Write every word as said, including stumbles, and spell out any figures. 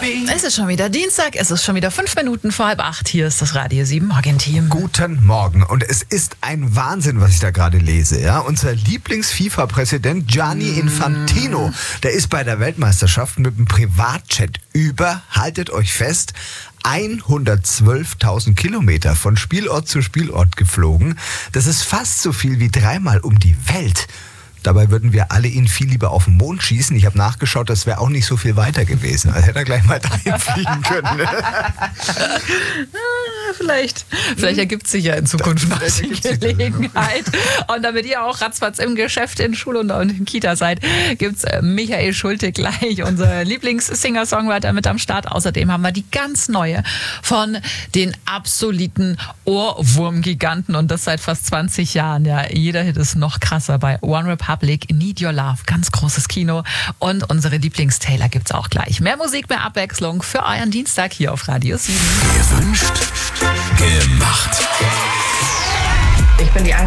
Es ist schon wieder Dienstag, es ist schon wieder fünf Minuten vor halb acht. Hier ist das Radio sieben Morgenteam. Guten Morgen. Und es ist ein Wahnsinn, was ich da gerade lese. Ja? Unser Lieblings-FIFA-Präsident Gianni Infantino, der ist bei der Weltmeisterschaft mit einem Privatjet über, haltet euch fest, hundertzwölftausend Kilometer von Spielort zu Spielort geflogen. Das ist fast so viel wie dreimal um die Welt. Dabei würden wir alle ihn viel lieber auf den Mond schießen. Ich habe nachgeschaut, das wäre auch nicht so viel weiter gewesen. Also hätte er gleich mal dahin fliegen können. Ne? Vielleicht, vielleicht ergibt sich ja in Zukunft noch die Gelegenheit. Und damit ihr auch ratzfatz im Geschäft, in Schule und in Kita seid, gibt's Michael Schulte gleich, unser Lieblings-Singer-Songwriter, mit am Start. Außerdem haben wir die ganz neue von den absoluten Ohrwurm-Giganten und das seit fast zwanzig Jahren. Ja, jeder Hit ist noch krasser bei One Republic, Need Your Love, ganz großes Kino. Und unsere Lieblingstaylor gibt's auch gleich. Mehr Musik, mehr Abwechslung für euren Dienstag hier auf Radio sieben. Gewünscht, gemacht. Ich bin die Anke.